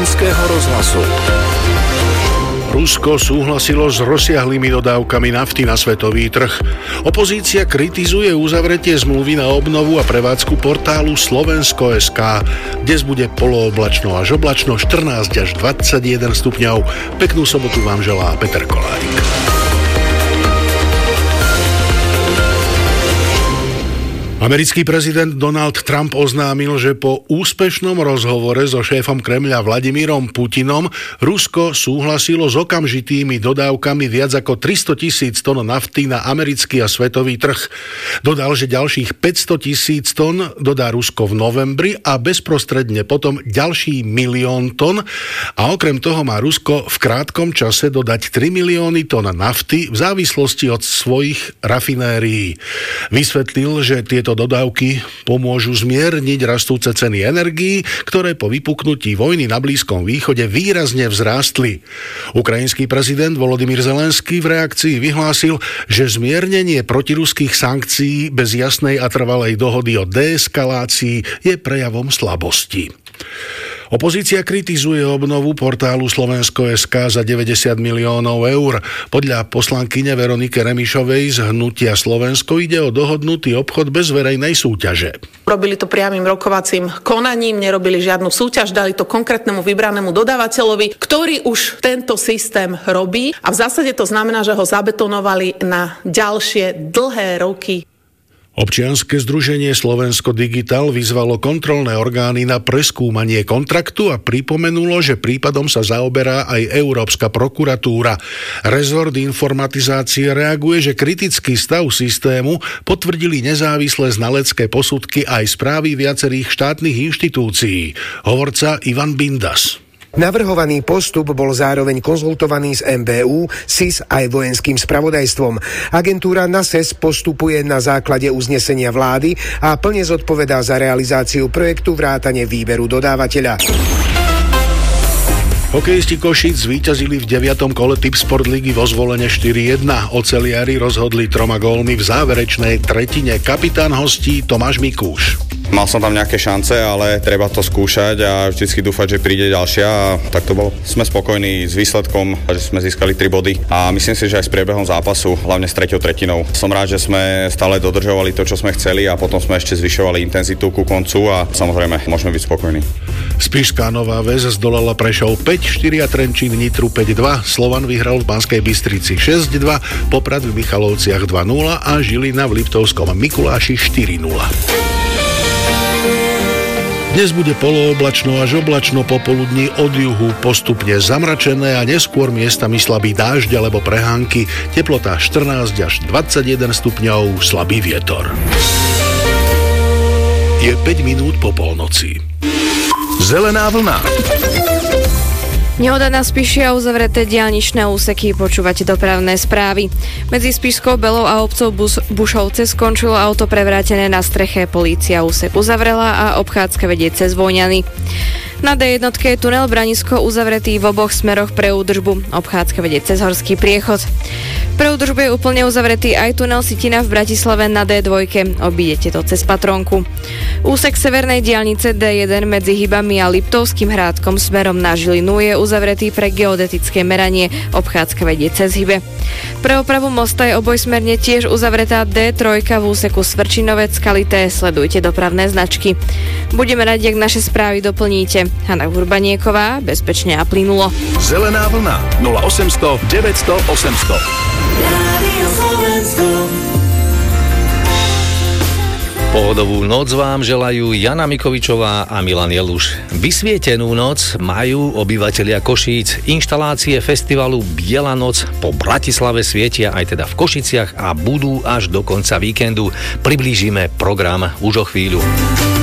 Slovenského rozhlasu. Rusko súhlasilo s rozsiahlými dodávkami nafty na svetový trh. Opozícia kritizuje uzavretie zmluvy na obnovu a prevádzku portálu Slovensko.sk. Dnes bude polooblačno až oblačno, 14 až 21 stupňov. Peknú sobotu vám želá Peter Kolárik. Americký prezident Donald Trump oznámil, že po úspešnom rozhovore so šéfom Kremľa Vladimírom Putinom Rusko súhlasilo s okamžitými dodávkami viac ako 300 000 tón nafty na americký a svetový trh. Dodal, že ďalších 500 000 tón dodá Rusko v novembri a bezprostredne potom ďalší 1 000 000 tón a okrem toho má Rusko v krátkom čase dodať 3 milióny tón nafty v závislosti od svojich rafinérií. Vysvetlil, že tieto dodávky pomôžu zmierniť rastúce ceny energií, ktoré po vypuknutí vojny na Blízkom východe výrazne vzrástli. Ukrajinský prezident Volodymyr Zelenský v reakcii vyhlásil, že zmiernenie protiruských sankcií bez jasnej a trvalej dohody o deeskalácii je prejavom slabosti. Opozícia kritizuje obnovu portálu Slovensko.sk za 90 miliónov eur. Podľa poslankyne Veroniky Remišovej z Hnutia Slovensko ide o dohodnutý obchod bez verejnej súťaže. Robili to priamym rokovacím konaním, nerobili žiadnu súťaž, dali to konkrétnemu vybranému dodávateľovi, ktorý už tento systém robí a v zásade to znamená, že ho zabetonovali na ďalšie dlhé roky. Občianske združenie Slovensko Digital vyzvalo kontrolné orgány na preskúmanie kontraktu a pripomenulo, že prípadom sa zaoberá aj Európska prokuratúra. Rezort informatizácie reaguje, že kritický stav systému potvrdili nezávislé znalecké posudky aj správy viacerých štátnych inštitúcií. Hovorca Ivan Bindas. Navrhovaný postup bol zároveň konzultovaný s MBÚ, SIS aj vojenským spravodajstvom. Agentúra NASES postupuje na základe uznesenia vlády a plne zodpovedá za realizáciu projektu vrátane výberu dodávateľa. Hokejisti Košíc zvíťazili v 9. kole Tipsport ligy vo Zvolene 4-1. Oceliari rozhodli 3 gólmi v záverečnej tretine. Kapitán hostí Tomáš Mikúš. Mal som tam nejaké šance, ale treba to skúšať a vždycky dúfať, že príde ďalšia a tak to bolo. Sme spokojní s výsledkom, že sme získali 3 body a myslím si, že aj s priebehom zápasu, hlavne s 3. tretinou. Som rád, že sme stále dodržovali to, čo sme chceli a potom sme ešte zvyšovali intenzitu ku koncu a samozrejme môžeme byť spokojní. Spišská Nová Ves zdolala Prešov 5-4 a Trenčín Nitru 5-2. Slovan vyhral v Banskej Bystrici 6-2, Poprad v Michalovciach 2-0 a Žilina v Liptovskom Mikuláši 4-0. Dnes bude polooblačno až oblačno, popoludní od juhu postupne zamračené a neskôr miestami slabý dážď alebo prehánky. Teplota 14 až 21 stupňov, slabý vietor. Je 5 minút po polnoci. Zelená vlna. Nehoda na Spiši a uzavreté diaľničné úseky, počúvate dopravné správy. Medzi Spišskou Belou a obcov Bušovce skončilo auto prevrátené na streche, polícia úsek uzavrela a obchádzka vedie cez Vojňany. Na D1 je tunel Branisko uzavretý v oboch smeroch pre údržbu. Obchádzka vedie cez Horský priechod. Pre údržbu je úplne uzavretý aj tunel Sitina v Bratislave na D2. Obídete to cez Patrónku. Úsek severnej diaľnice D1 medzi Hybami a Liptovským Hrádkom smerom na Žilinu je uzavretý pre geodetické meranie. Obchádzka vedie cez Hybe. Pre opravu mosta je obojsmerne tiež uzavretá D3 v úseku Svrčinovec Skalité. Sledujte dopravné značky. Budeme radi, ak naše správy doplníte. Hanna Urbanieková, bezpečne a plynulo. Zelená vlna 0800 900 800. Rádio Slovensko. Pohodovú noc vám želajú Jana Mikovičová a Milan Jeluš. Vysvietenú noc majú obyvatelia Košíc. Inštalácie festivalu Biela noc po Bratislave svietia aj teda v Košiciach a budú až do konca víkendu. Priblížime program už o chvíľu.